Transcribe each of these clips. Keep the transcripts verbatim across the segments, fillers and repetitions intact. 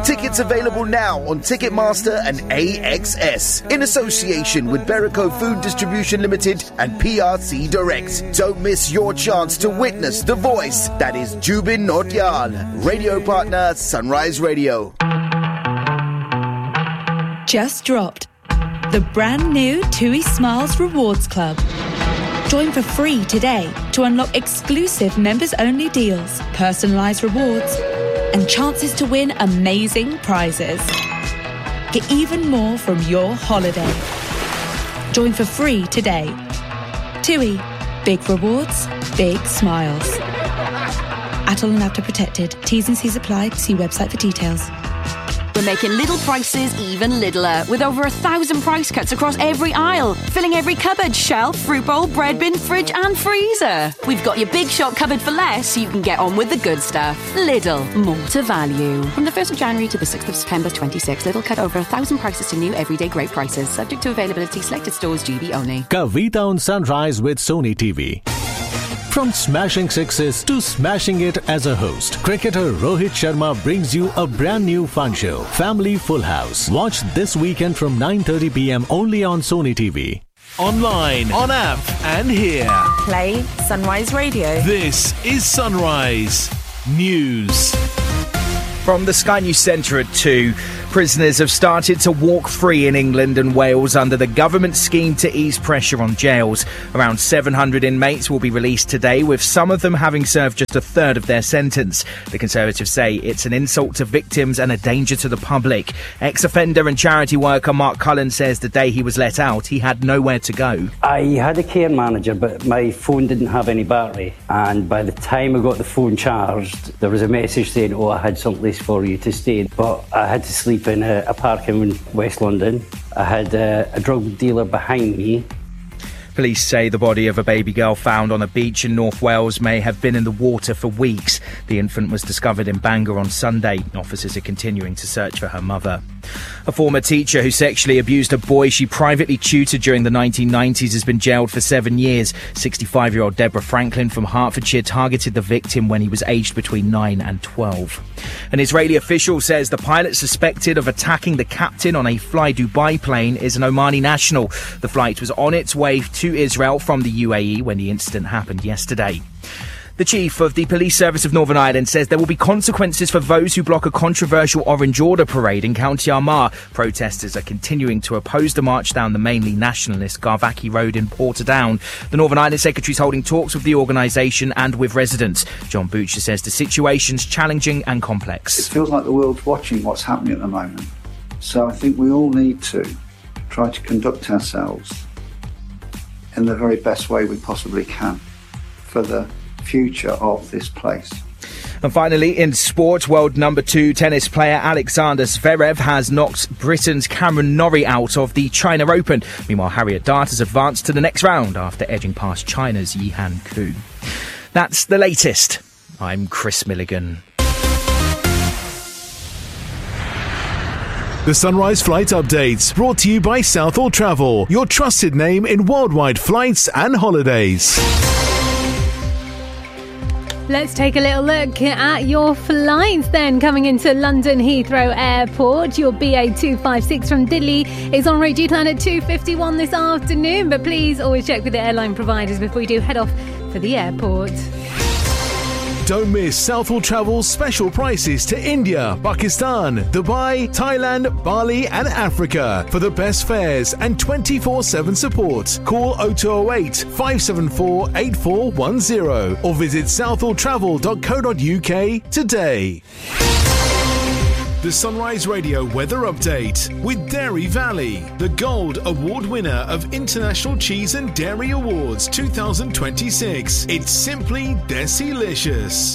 Tickets available now on Ticketmaster and A X S in association with Berico Food Distribution Limited and P R C Direct. Don't miss your chance to witness the voice that is Jubin Nautiyal. Radio partner Sunrise Radio. Just dropped the brand new TUI Smiles Rewards Club. Join for free today to unlock exclusive members-only deals, personalised rewards, and chances to win amazing prizes. Get even more from your holiday. Join for free today. TUI. Big rewards, big smiles. Atoll and Apta protected. T's and C's apply. See website for details. We're making little prices even littler, with over a thousand price cuts across every aisle, filling every cupboard, shelf, fruit bowl, bread bin, fridge and freezer. We've got your big shop covered for less, so you can get on with the good stuff. Lidl, more to value. From the first of January to the sixth of September twenty-six, Lidl cut over a thousand prices to new everyday great prices, subject to availability, selected stores, G B only. Kavita on Sunrise with Sony T V. From smashing sixes to smashing it as a host, cricketer Rohit Sharma brings you a brand new fun show, Family Full House. Watch this weekend from nine thirty p.m. only on Sony T V. Online, on app and here. Play Sunrise Radio. This is Sunrise News. From the Sky News Centre at two, prisoners have started to walk free in England and Wales under the government scheme to ease pressure on jails. Around seven hundred inmates will be released today, with some of them having served just a third of their sentence. The Conservatives say it's an insult to victims and a danger to the public. Ex-offender and charity worker Mark Cullen says the day he was let out, he had nowhere to go. I had a care manager, but my phone didn't have any battery. And by the time I got the phone charged, there was a message saying, oh, I had someplace for you to stay. But I had to sleep in a, a park in West London. I had a, a drug dealer behind me. Police say the body of a baby girl found on a beach in North Wales may have been in the water for weeks. The infant was discovered in Bangor on Sunday. Officers are continuing to search for her mother. A former teacher who sexually abused a boy she privately tutored during the nineteen nineties has been jailed for seven years. sixty-five-year-old Deborah Franklin from Hertfordshire targeted the victim when he was aged between nine and twelve. An Israeli official says the pilot suspected of attacking the captain on a Fly Dubai plane is an Omani national. The flight was on its way to Israel from the U A E when the incident happened yesterday. The chief of the police service of Northern Ireland says there will be consequences for those who block a controversial Orange Order parade in County Armagh. Protesters are continuing to oppose the march down the mainly nationalist Garvackie Road in Portadown. The Northern Ireland Secretary is holding talks with the organisation and with residents. John Butcher says the situation's challenging and complex. It feels like the world's watching what's happening at the moment. So I think we all need to try to conduct ourselves in the very best way we possibly can for the future of this place. And finally, in sport, world number two tennis player Alexander Zverev has knocked Britain's Cameron Norrie out of the China Open. Meanwhile, Harriet Dart has advanced to the next round after edging past China's Yihan Ku. That's the latest. I'm Chris Milligan. The Sunrise Flight Updates, brought to you by Southall Travel, your trusted name in worldwide flights and holidays. Let's take a little look at your flights then. Coming into London Heathrow Airport, your B A two five six from Delhi is en route due to land at two fifty-one this afternoon, but please always check with the airline providers before you do head off for the airport. Don't miss Southall Travel's special prices to India, Pakistan, Dubai, Thailand, Bali and Africa. For the best fares and twenty-four seven support, call oh two oh eight, five seven four, eight four one oh or visit southall travel dot co dot uk today. The Sunrise Radio Weather Update with Dairy Valley, the Gold Award winner of International Cheese and Dairy Awards twenty twenty-six. It's simply Desilicious.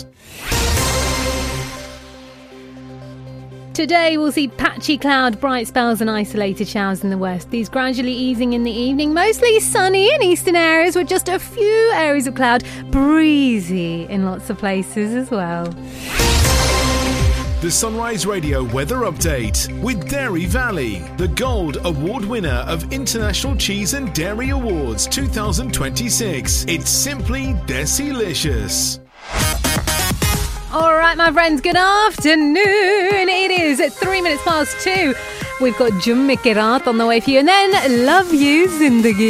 Today we'll see patchy cloud, bright spells and isolated showers in the west. These gradually easing in the evening. Mostly sunny in eastern areas with just a few areas of cloud. Breezy in lots of places as well. The Sunrise Radio Weather Update with Dairy Valley, the Gold Award winner of International Cheese and Dairy Awards twenty twenty-six. It's simply Desilicious. All right, my friends, good afternoon. It is three minutes past two. We've got Jum Mikirat on the way for you, and then Love You Zindagi.